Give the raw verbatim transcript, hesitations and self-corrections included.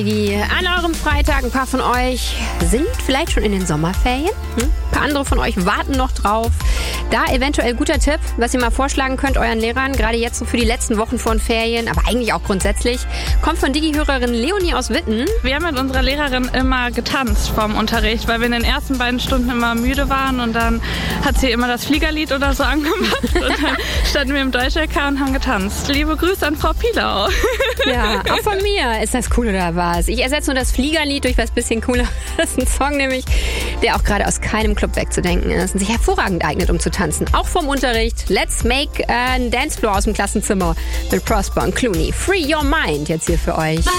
Die an eurem Freitag, ein paar von euch sind vielleicht schon in den Sommerferien. Hm? Ein paar andere von euch warten noch drauf. Da eventuell guter Tipp, was ihr mal vorschlagen könnt euren Lehrern, gerade jetzt so für die letzten Wochen vor den Ferien, aber eigentlich auch grundsätzlich, kommt von Digi-Hörerin Leonie aus Witten. Wir haben mit unserer Lehrerin immer getanzt vorm Unterricht, weil wir in den ersten beiden Stunden immer müde waren und dann hat sie immer das Fliegerlied oder so angemacht und dann standen wir im Deutsch-L K und haben getanzt. Liebe Grüße an Frau Pilau. Ja, auch von mir. Ist das cool oder was? Ich ersetze nur das Fliegerlied durch was bisschen cooler. Das ist ein Song nämlich, der auch gerade aus keinem Club wegzudenken ist und sich hervorragend eignet, um zu tanzen. Auch vom Unterricht. Let's make a Dancefloor aus dem Klassenzimmer mit Prosper und Clooney. Free Your Mind jetzt hier für euch.